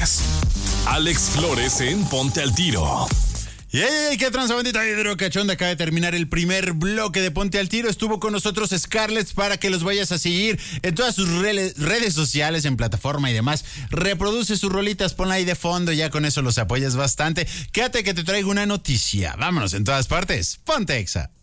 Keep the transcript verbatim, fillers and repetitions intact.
Noticias. Alex Flores en Ponte al Tiro. ¡Yey! ¡Qué tranza, bandita hidro cachonda! Acaba de terminar el primer bloque de Ponte al Tiro. Estuvo con nosotros Scarlett para que los vayas a seguir en todas sus re- redes sociales, en plataforma y demás. Reproduce sus rolitas, ponla ahí de fondo, ya con eso los apoyas bastante. Quédate que te traigo una noticia. Vámonos en todas partes. Ponte Exa.